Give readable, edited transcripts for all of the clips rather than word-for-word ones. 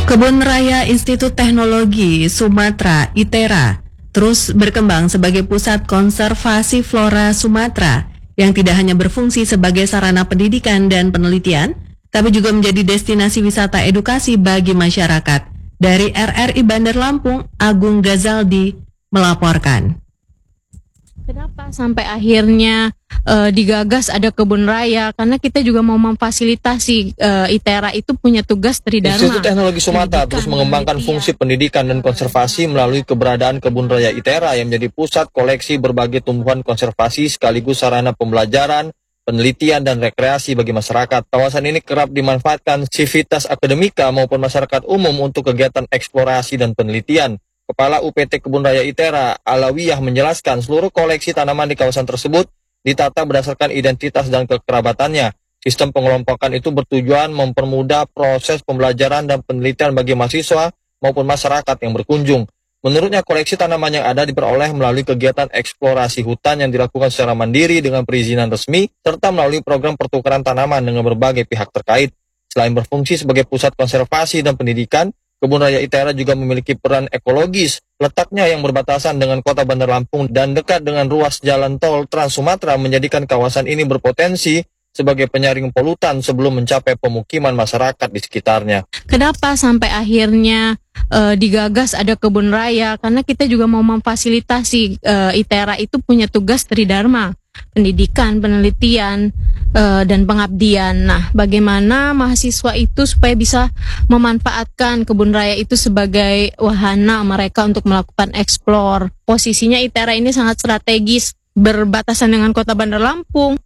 Kebun Raya Institut Teknologi Sumatera (ITERA) terus berkembang sebagai pusat konservasi flora Sumatera yang tidak hanya berfungsi sebagai sarana pendidikan dan penelitian, tapi juga menjadi destinasi wisata edukasi bagi masyarakat. Dari RRI Bandar Lampung, Agung Gazaldi melaporkan. Kenapa sampai akhirnya digagas ada kebun raya? Karena kita juga mau memfasilitasi ITERA itu punya tugas tridharma. Institut Teknologi Sumatera terus mengembangkan fungsi pendidikan dan konservasi melalui keberadaan kebun raya ITERA yang menjadi pusat koleksi berbagai tumbuhan konservasi sekaligus sarana pembelajaran, penelitian, dan rekreasi bagi masyarakat. Kawasan ini kerap dimanfaatkan sivitas akademika maupun masyarakat umum untuk kegiatan eksplorasi dan penelitian. Kepala UPT Kebun Raya ITERA, Alawiyah, menjelaskan seluruh koleksi tanaman di kawasan tersebut ditata berdasarkan identitas dan kekerabatannya. Sistem pengelompokan itu bertujuan mempermudah proses pembelajaran dan penelitian bagi mahasiswa maupun masyarakat yang berkunjung. Menurutnya, koleksi tanaman yang ada diperoleh melalui kegiatan eksplorasi hutan yang dilakukan secara mandiri dengan perizinan resmi, serta melalui program pertukaran tanaman dengan berbagai pihak terkait. Selain berfungsi sebagai pusat konservasi dan pendidikan, Kebun Raya ITERA juga memiliki peran ekologis. Letaknya yang berbatasan dengan kota Bandar Lampung dan dekat dengan ruas jalan tol Trans Sumatera menjadikan kawasan ini berpotensi sebagai penyaring polutan sebelum mencapai pemukiman masyarakat di sekitarnya. Kenapa sampai akhirnya digagas ada kebun raya? Karena kita juga mau memfasilitasi ITERA itu punya tugas tridharma, pendidikan, penelitian, dan pengabdian. Nah, bagaimana mahasiswa itu supaya bisa memanfaatkan kebun raya itu sebagai wahana mereka untuk melakukan eksplor. Posisinya ITERA ini sangat strategis, berbatasan dengan kota Bandar Lampung.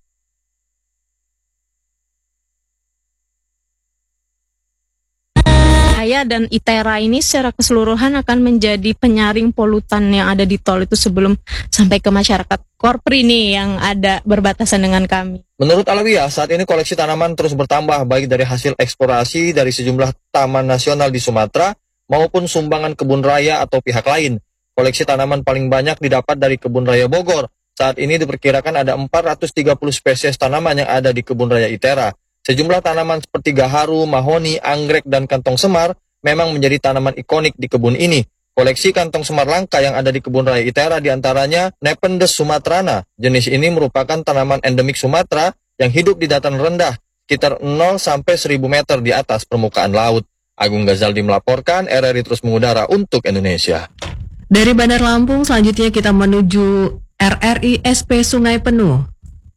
Raya dan ITERA ini secara keseluruhan akan menjadi penyaring polutan yang ada di tol itu sebelum sampai ke masyarakat Korpri nih yang ada berbatasan dengan kami. Menurut Alawiyah, saat ini koleksi tanaman terus bertambah baik dari hasil eksplorasi dari sejumlah taman nasional di Sumatera maupun sumbangan kebun raya atau pihak lain. Koleksi tanaman paling banyak didapat dari Kebun Raya Bogor. Saat ini diperkirakan ada 430 spesies tanaman yang ada di Kebun Raya ITERA. Sejumlah tanaman seperti gaharu, mahoni, anggrek, dan kantong semar memang menjadi tanaman ikonik di kebun ini. Koleksi kantong semar langka yang ada di Kebun Raya ITERA diantaranya Nepenthes sumatrana. Jenis ini merupakan tanaman endemik Sumatera yang hidup di dataran rendah, sekitar 0 sampai 1000 meter di atas permukaan laut. Agung Gazaldi melaporkan, RRI terus mengudara untuk Indonesia. Dari Bandar Lampung, selanjutnya kita menuju RRI SP Sungai Penuh.